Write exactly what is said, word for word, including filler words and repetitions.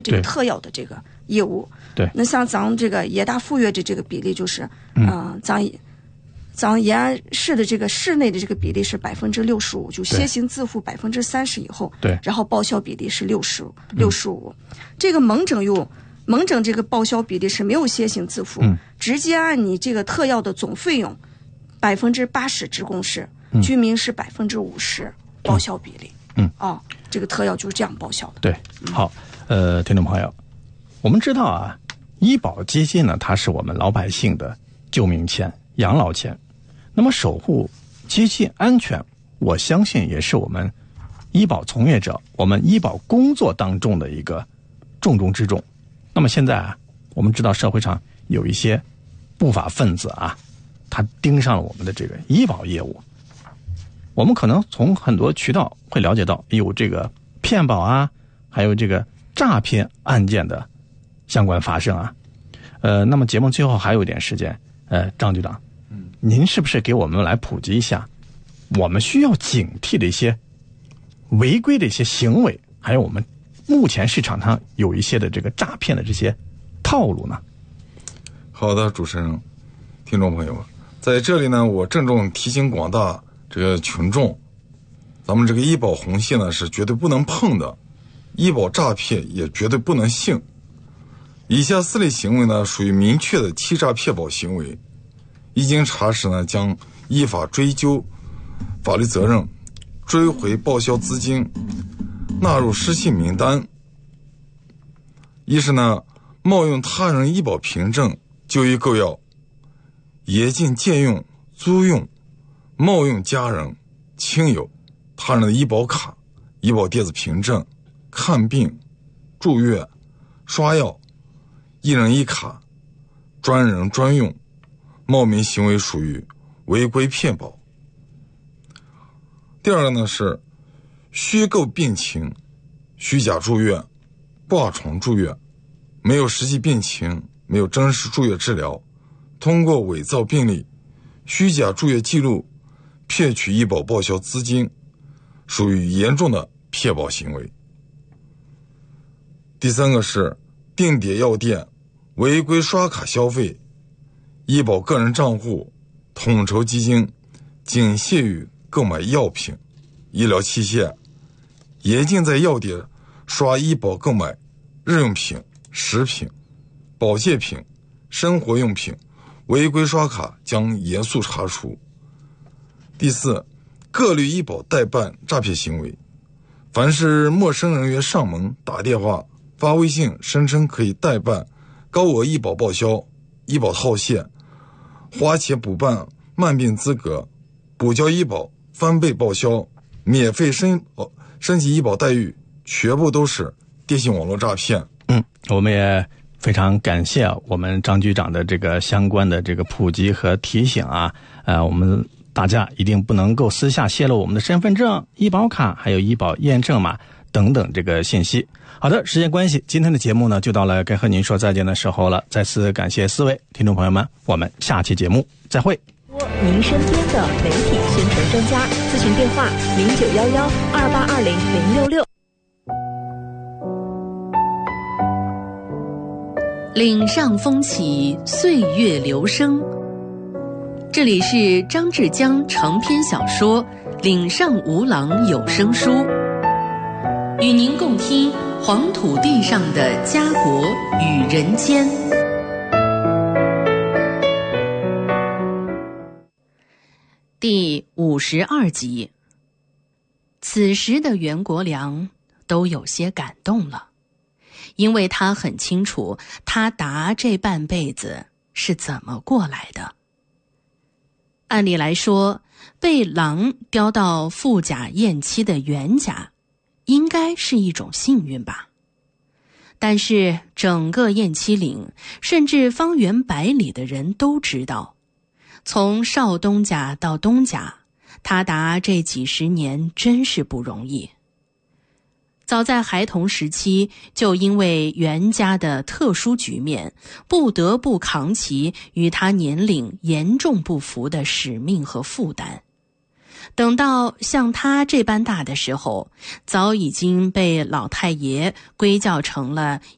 这个特药的这个业务。 对， 那像咱这个野大附约的这个比例就是，嗯、呃，咱咱延安市的这个市内的这个比例是百分之六十五，就先行自付百分之三十以后， 对， 然后报销比例是六十六十五。这个蒙诊又蒙诊这个报销比例是没有先行自付， 嗯、 直接按你这个特药的总费用百分之八十职工是，嗯、居民是百分之五十报销比例。 嗯， 哦，这个特药就是这样报销的。 对，好，呃，听众朋友，我们知道啊，医保基金呢，它是我们老百姓的救命钱、养老钱。那么守护基金安全，我相信也是我们医保从业者、我们医保工作当中的一个重中之重。那么现在啊，我们知道社会上有一些不法分子啊，他盯上了我们的这个医保业务。我们可能从很多渠道会了解到有这个骗保啊，还有这个诈骗案件的相关发生啊。呃，那么节目最后还有一点时间，呃，张局长，嗯，您是不是给我们来普及一下，我们需要警惕的一些违规的一些行为，还有我们目前市场上有一些的这个诈骗的这些套路呢？ 好的，主持人，听众朋友们，在这里呢，我郑重提醒广大这个群众，咱们这个医保红线呢是绝对不能碰的，医保诈骗也绝对不能信。以下四类行为呢属于明确的欺诈骗保行为，一经查实呢将依法追究法律责任，追回报销资金，纳入失信名单。一是呢冒用他人医保凭证就医购药，野禁借用、租用、冒用家人、亲友、他人的医保卡、医保电子凭证、看病、住院、刷药、一人一卡、专人专用，冒名行为属于违规骗保。第二个呢是虚构病情、虚假住院、挂床住院，没有实际病情，没有真实住院治疗，通过伪造病历、虚假住院记录骗取医保报销资金，属于严重的骗保行为。第三个是定点药店违规刷卡消费，医保个人账户统筹基金仅限于购买药品、医疗器械，严禁在药店刷医保购买日用品、食品、保健品、生活用品，违规刷卡将严肃查处。第四，各类医保代办诈骗行为，凡是陌生人员上门打电话、发微信声称可以代办高额医保报销、医保套现、花钱补办慢病资格、补交医保翻倍报销、免费升升级医保待遇，全部都是电信网络诈骗。 嗯，我们也非常感谢我们张局长的这个相关的这个普及和提醒啊，呃，我们大家一定不能够私下泄露我们的身份证、医保卡还有医保验证码等等这个信息。好的，时间关系，今天的节目呢就到了该和您说再见的时候了。再次感谢四位听众朋友们，我们下期节目再会。 您身边的媒体宣传专家，咨询电话零九幺幺二八二零零六六。 岭上风起，岁月流声。这里是张志江长篇小说《岭上无郎有声书》，与您共听黄土地上的家国与人间。第五十二集。此时的袁国良都有些感动了，因为他很清楚他达这半辈子是怎么过来的。按理来说，被狼叼到富甲燕妻的袁家应该是一种幸运吧。但是整个燕妻岭，甚至方圆百里的人都知道，从少东家到东家，他达这几十年真是不容易。早在孩童时期，就因为袁家的特殊局面，不得不扛起与他年龄严重不符的使命和负担。等到像他这般大的时候，早已经被老太爷归教成了